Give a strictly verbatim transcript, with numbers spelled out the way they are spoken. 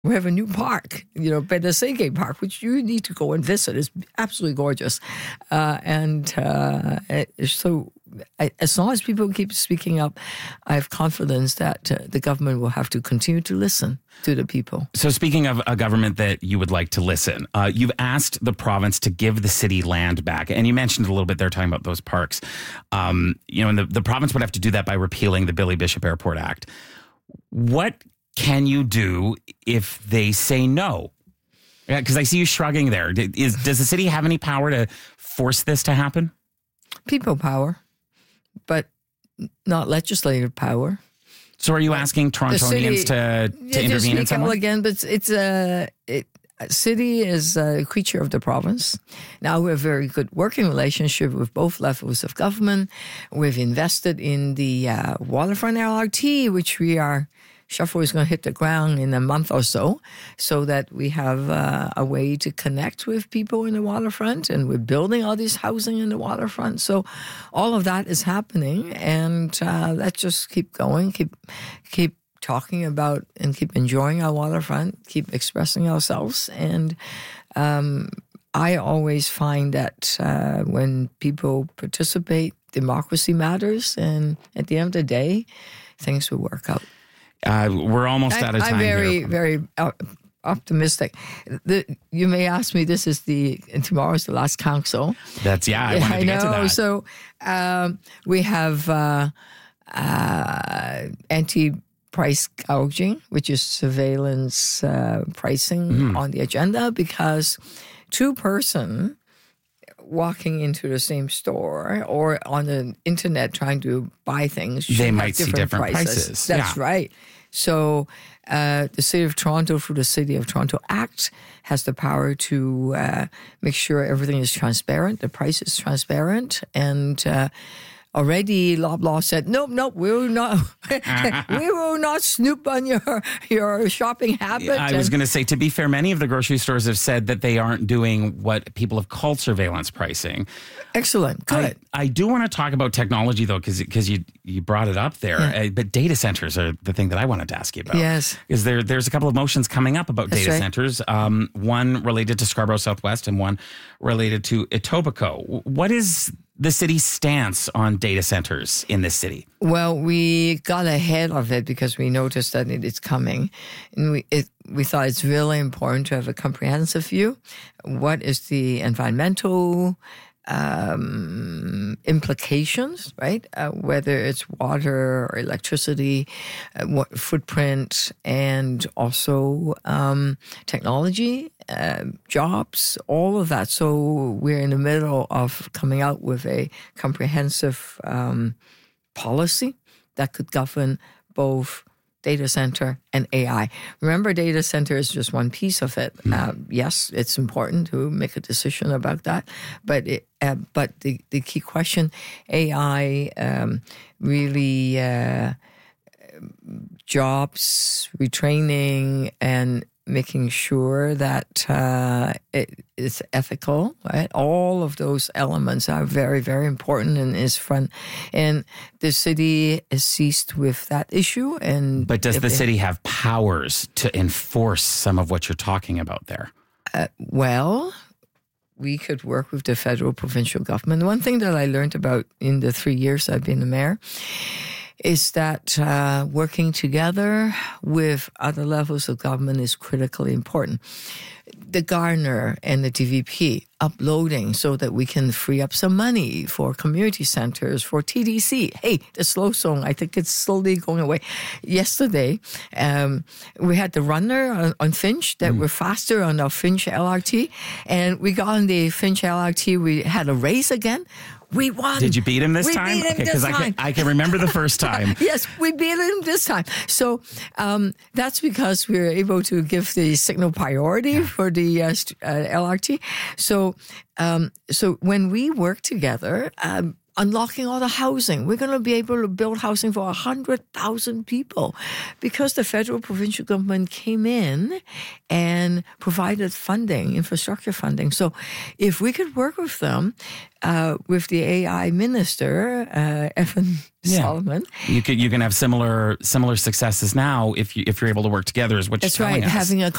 We have a new park, you know, Pedasegay Park, which you need to go and visit. It's absolutely gorgeous. Uh, and uh, so I, as long as people keep speaking up, I have confidence that uh, the government will have to continue to listen to the people. So speaking of a government that you would like to listen, uh, you've asked the province to give the city land back. And you mentioned a little bit there talking about those parks. Um, you know, and the, the province would have to do that by repealing the Billy Bishop Airport Act. What can you do if they say no? Because I see you shrugging there. Is, does the city have any power to force this to happen? People power, but not legislative power. So are you asking Torontonians to, to yeah, intervene in some way? Again, but it's a it, city is a creature of the province. Now we have a very good working relationship with both levels of government. We've invested in the uh, waterfront L R T, which we are Shuffle is going to hit the ground in a month or so, so that we have uh, a way to connect with people in the waterfront, and we're building all this housing in the waterfront. So all of that is happening, and uh, let's just keep going, keep keep talking about and keep enjoying our waterfront, keep expressing ourselves. And um, I always find that uh, when people participate, democracy matters, and at the end of the day, things will work out. Uh, we're almost I, out of time I'm very, here. very optimistic. The, you may ask me, this is the, and tomorrow's the last council. That's, yeah, I wanted I to know. get to that. So um, we have uh, uh, anti-price gouging, which is surveillance uh, pricing mm. on the agenda, because two-person walking into the same store or on the internet trying to buy things, they might different see different prices. prices. That's yeah. right. So uh, the City of Toronto, through the City of Toronto Act, has the power to uh, make sure everything is transparent, the price is transparent, and uh, already Loblaw said, nope, nope, we will not, we will not snoop on your your shopping habit. Yeah, I was going to say, to be fair, many of the grocery stores have said that they aren't doing what people have called surveillance pricing. Excellent, good. I, I do want to talk about technology, though, because because you you brought it up there. Yeah. Uh, but data centers are the thing that I wanted to ask you about. Yes. Is there there's a couple of motions coming up about That's data right. centers. Um, one related to Scarborough Southwest and one related to Etobicoke. What is the city's stance on data centers in this city? Well, we got ahead of it because we noticed that it is coming. And we it, we thought it's really important to have a comprehensive view. What is the environmental um, implications, right? Uh, whether it's water or electricity, uh, what footprint, and also um, technology, uh, jobs, all of that. So we're in the middle of coming out with a comprehensive um, policy that could govern both data center and A I. Remember, data center is just one piece of it. Mm. Uh, yes, it's important to make a decision about that, but it, uh, but the, the key question, A I um, really uh, jobs, retraining, and making sure that uh, it is ethical, right? All of those elements are very, very important and is front. And the city is seized with that issue. And but does the it, city have powers to enforce some of what you're talking about there? Uh, well, we could work with the federal, provincial government. One thing that I learned about in the three years I've been the mayor is that uh, working together with other levels of government is critically important. The Gardner and the D V P uploading so that we can free up some money for community centers, for T D C. Hey, the slow song, I think it's slowly going away. Yesterday, um, we had the runner on, on Finch that mm. were faster on our Finch L R T. And we got on the Finch L R T, we had a race again. We won. Did you beat him this we time? We beat him okay, this I time. can, I can remember the first time. Yes, we beat him this time. So um, that's because we were able to give the signal priority yeah. for the uh, uh, L R T. So, um, so when we work together, um, unlocking all the housing. We're going to be able to build housing for one hundred thousand people because the federal provincial government came in and provided funding, infrastructure funding. So if we could work with them, uh, with the A I minister, uh, Evan yeah. Solomon. You can, you can have similar similar successes now if, you, if you're able to work together is what That's you're telling right, us. having a